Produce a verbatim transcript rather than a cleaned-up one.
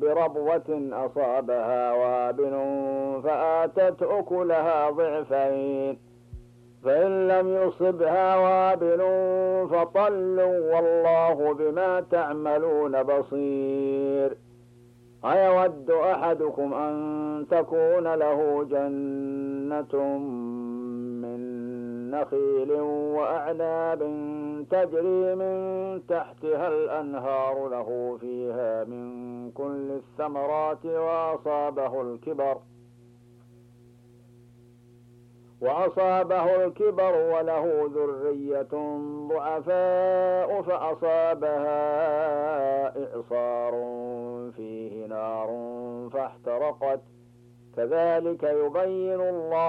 بربوة أصابها وابل فآتت أكلها ضعفين فإن لم يصبها وابل فطل والله بما تعملون بصير. أيود أحدكم أن تكون له جنة من نخيل وأعناب تجري من تحتها الأنهار له فيها من كل الثمرات وأصابه الكبر وأصابه الكبر وله ذرية ضعفاء فأصابها إعصار فيه نار فاحترقت كذلك يبين الله